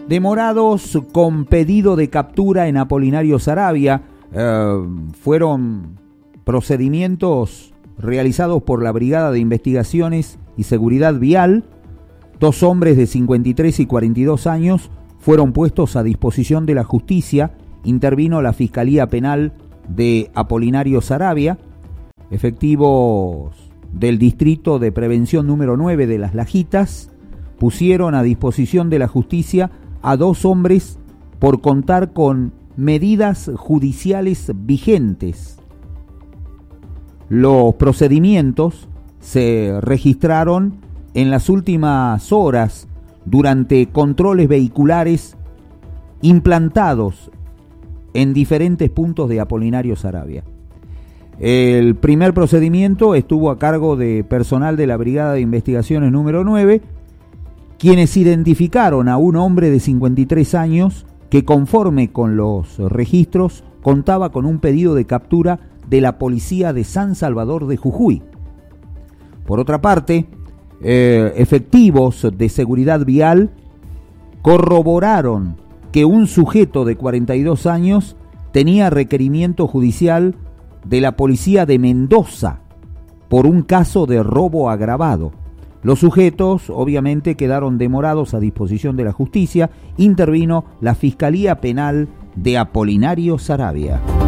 Demorados con pedido de captura en Apolinario Saravia. Fueron procedimientos realizados por la Brigada de Investigaciones y Seguridad Vial. 2 hombres de 53 y 42 años fueron puestos a disposición de la justicia. Intervino la Fiscalía Penal de Apolinario Saravia. Efectivos del Distrito de Prevención número 9 de Las Lajitas pusieron a disposición de la justicia a 2 hombres por contar con medidas judiciales vigentes. Los procedimientos se registraron en las últimas horas durante controles vehiculares implantados en diferentes puntos de Apolinario Saravia. El primer procedimiento estuvo a cargo de personal de la Brigada de Investigaciones número 9, quienes identificaron a un hombre de 53 años que, conforme con los registros, contaba con un pedido de captura de la policía de San Salvador de Jujuy. Por otra parte, efectivos de seguridad vial corroboraron que un sujeto de 42 años tenía requerimiento judicial de la policía de Mendoza por un caso de robo agravado. Los sujetos obviamente quedaron demorados a disposición de la justicia. Intervino la Fiscalía Penal de Apolinario Saravia.